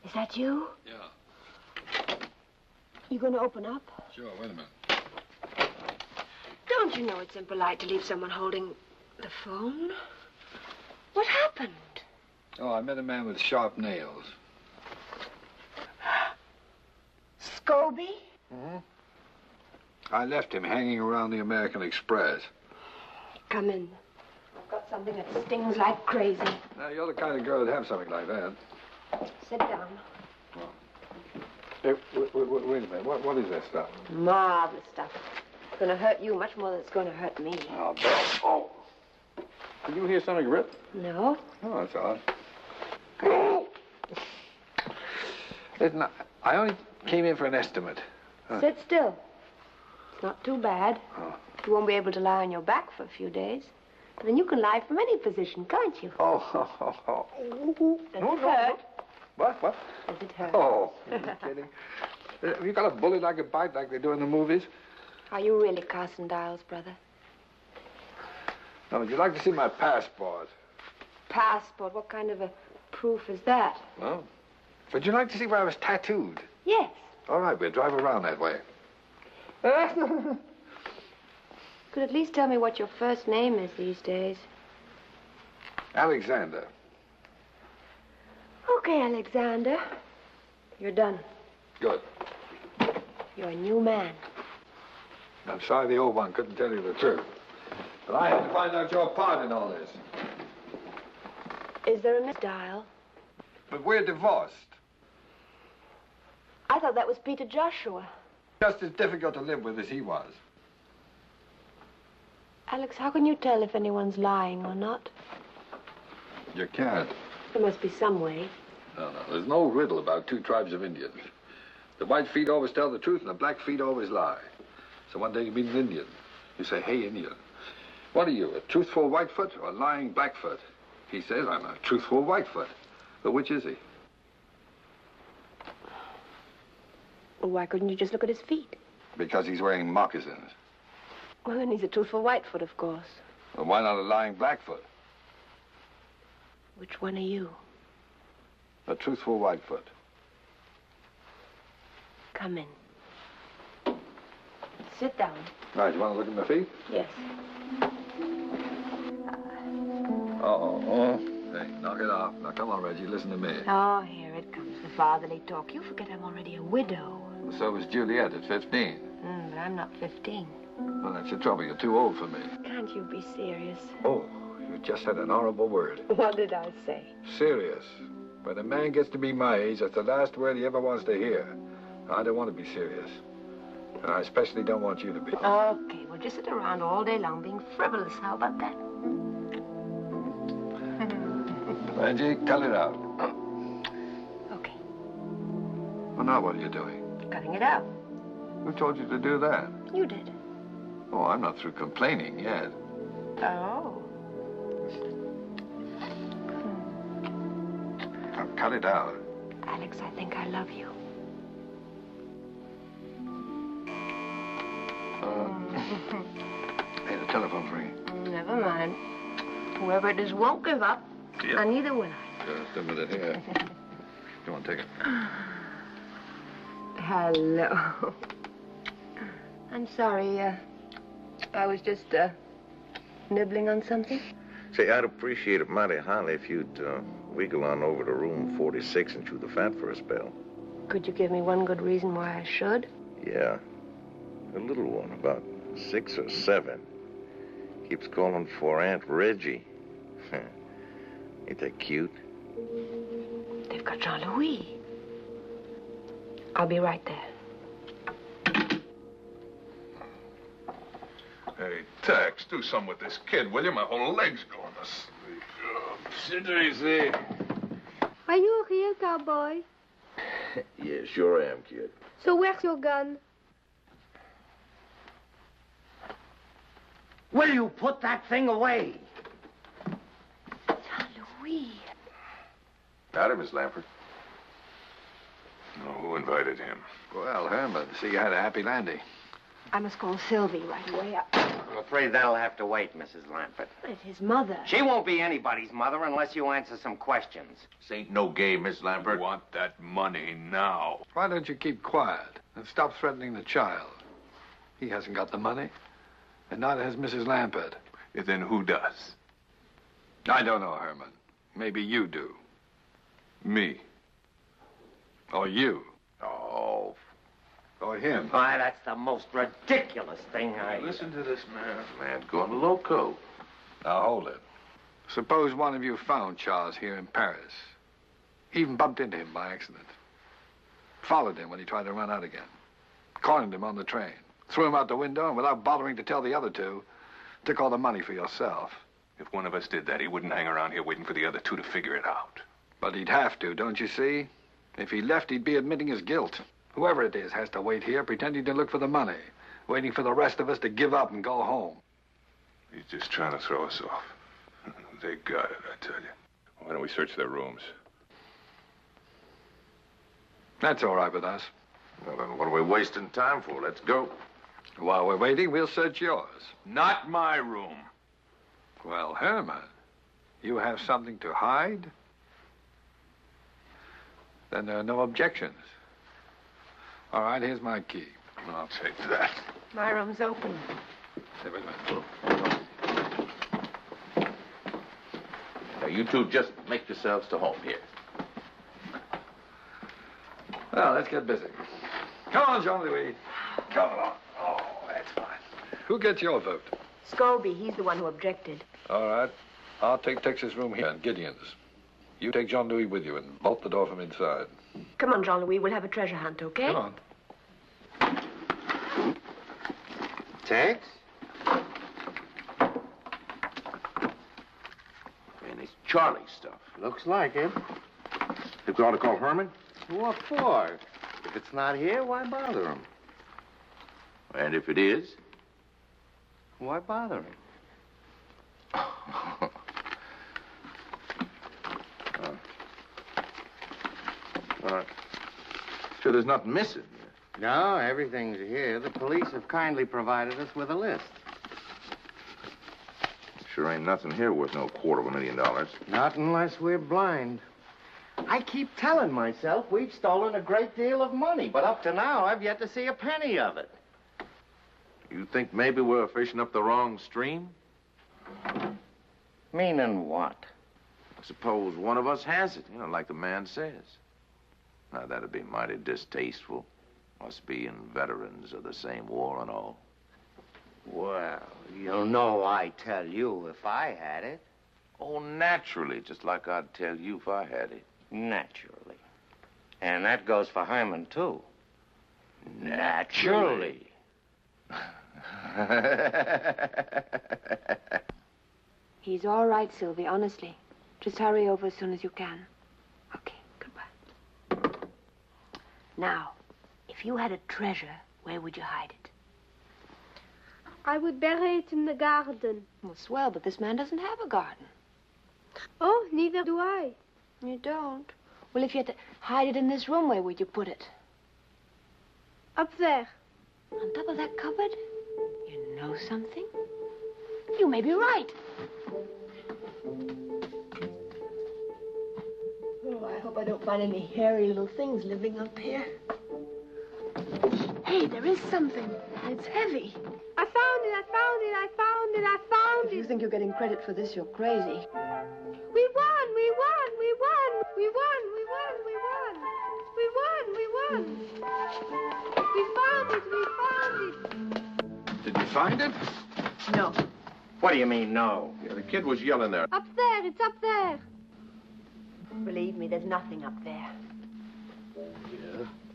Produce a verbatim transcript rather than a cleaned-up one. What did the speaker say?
Is that you? Yeah. You going to open up? Sure, wait a minute. Don't you know it's impolite to leave someone holding the phone? What happened? Oh, I met a man with sharp nails. Scobie? Mm-hmm. I left him hanging around the American Express. Come in. I've got something that stings like crazy. Now, you're the kind of girl that'd have something like that. Sit down. Oh. Hey, wait, wait, wait, wait a minute. What, what is that stuff? Marvelous stuff. It's going to hurt you much more than it's going to hurt me. Oh, Bill. Oh. Did you hear something rip? No. Oh, that's odd. Listen, I, I only came in for an estimate. Huh. Sit still. It's not too bad. Oh. You won't be able to lie on your back for a few days. But then you can lie from any position, can't you? Oh, oh, oh, oh. Does No, it no, hurt? no. What, what? Does it hurt? Oh, are you kidding? Have you got a bullet I could bite like they do in the movies? Are you really Carson Dials, brother? Now, would you like to see my passport? Passport? What kind of a proof is that? Well, would you like to see where I was tattooed? Yes. All right, we'll drive around that way. Could at least tell me what your first name is these days. Alexander. Okay, Alexander. You're done. Good. You're a new man. I'm sorry the old one couldn't tell you the truth. But I had to find out your part in all this. Is there a Miss Dial? But we're divorced. I thought that was Peter Joshua. Just as difficult to live with as he was. Alex, how can you tell if anyone's lying or not? You can't. There must be some way. No, no, there's no riddle about two tribes of Indians. The white feet always tell the truth and the black feet always lie. So one day you meet an Indian. You say, hey, Indian, what are you, a truthful Whitefoot or a lying Blackfoot? He says, I'm a truthful Whitefoot. But which is he? Well, why couldn't you just look at his feet? Because he's wearing moccasins. Well, then he's a truthful Whitefoot, of course. Well, why not a lying Blackfoot? Which one are you? A truthful Whitefoot. Come in. Sit down. Right, you want to look at my feet? Yes. Uh-oh. Oh. Hey, knock it off. Now, come on, Reggie, listen to me. Oh, here it comes, the fatherly talk. You forget I'm already a widow. So was Juliet at fifteen. Mm, but I'm not fifteen. Well, that's the trouble. You're too old for me. Can't you be serious? Oh, you just said an horrible word. What did I say? Serious. When a man gets to be my age, that's the last word he ever wants to hear. I don't want to be serious. And I especially don't want you to be. Okay, well, just sit around all day long being frivolous. How about that? Reggie, cut it out. Okay. Well, now what are you doing? Cutting it out. Who told you to do that? You did. Oh, I'm not through complaining yet. Oh. Now, cut it out. Alex, I think I love you. Uh, hey, the telephone's ringing. Never mind. Whoever it is won't give up. Yep. And neither will I. Just a minute here. Come on, take it. Hello. I'm sorry, uh, I was just, uh, nibbling on something. Say, I'd appreciate it mighty highly if you'd, uh, wiggle on over to room forty-six and chew the fat for a spell. Could you give me one good reason why I should? Yeah. A little one, about six or seven. Keeps calling for Aunt Reggie. Ain't that cute? They've got Jean-Louis. I'll be right there. Hey, Tex, do something with this kid, will you? My whole leg's going to sleep. Sit easy. Are you a real cowboy? Yeah, sure I am, kid. So where's your gun? Will you put that thing away? Jean-Louis. Got him, Miss Lampert. Oh, who invited him? Well, Herman, see you had a happy landing. I must call Sylvie right away. I'm afraid that'll have to wait, Missus Lampert. It's his mother. She won't be anybody's mother unless you answer some questions. This ain't no game, Miss Lambert. want that money now. Why don't you keep quiet and stop threatening the child? He hasn't got the money, and neither has Missus Lampert. Then who does? I don't know, Herman. Maybe you do. Me. Or you. Oh, Or him. Why, that's the most ridiculous thing I... Listen to this man. man, going loco. Now, hold it. Suppose one of you found Charles here in Paris. Even bumped into him by accident. Followed him when he tried to run out again. Cornered him on the train. Threw him out the window, and without bothering to tell the other two, took all the money for yourself. If one of us did that, he wouldn't hang around here waiting for the other two to figure it out. But he'd have to, don't you see? If he left, he'd be admitting his guilt. Whoever it is has to wait here, pretending to look for the money, waiting for the rest of us to give up and go home. He's just trying to throw us off. They got it, I tell you. Why don't we search their rooms? That's all right with us. Well, then what are we wasting time for? Let's go. While we're waiting, we'll search yours. Not my room. Well, Herman, you have something to hide? Then there are no objections. All right, here's my key. I'll take that. My room's open. Hey, wait a minute. Now, you two just make yourselves to home here. Well, let's get busy. Come on, Jean-Louis. Come on. Oh, that's fine. Who gets your vote? Scobie, he's the one who objected. All right. I'll take Tex's room here and Gideon's. You take Jean-Louis with you and bolt the door from inside. Come on, Jean-Louis, we'll have a treasure hunt, okay? Come on. Tex? And it's Charlie's stuff. Looks like it. Think we ought to call Herman? What for? If it's not here, why bother him? And if it is? Why bother him? uh. Uh, sure there's nothing missing. No, everything's here. The police have kindly provided us with a list. Sure ain't nothing here worth no quarter of a million dollars. Not unless we're blind. I keep telling myself we've stolen a great deal of money, but up to now, I've yet to see a penny of it. You think maybe we're fishing up the wrong stream? Meaning what? Suppose one of us has it, you know, like the man says. Now, that'd be mighty distasteful. Us being veterans of the same war and all. Well, you know I'd tell you if I had it. Oh, naturally, just like I'd tell you if I had it. Naturally. And that goes for Herman, too. Naturally. He's all right, Sylvie, honestly. Just hurry over as soon as you can. Okay, goodbye. Now, if you had a treasure, where would you hide it? I would bury it in the garden. Well, swell, but this man doesn't have a garden. Oh, neither do I. You don't? Well, if you had to hide it in this room, where would you put it? Up there. On top of that cupboard? You know something? You may be right. Oh, I hope I don't find any hairy little things living up here. Hey, there is something. It's heavy. I found it, I found it, I found it, I found If you it. think you're getting credit for this, you're crazy. We won, we won, we won, we won, we won, we won. We won, we won. We found it, we found it. Did you find it? No. What do you mean, no? Yeah, the kid was yelling there. Up there, it's up there. Believe me, there's nothing up there. Yeah?